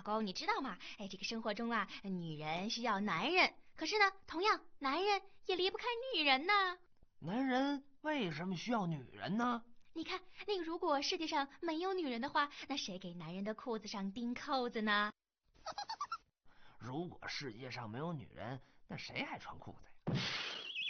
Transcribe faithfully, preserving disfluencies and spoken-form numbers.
老公，你知道吗？哎，这个生活中啊，女人需要男人，可是呢，同样，男人也离不开女人呢。 男人为什么需要女人呢？ 你看，那个如果世界上没有女人的话，那谁给男人的裤子上钉扣子呢？ 如果世界上没有女人，那谁还穿裤子呀？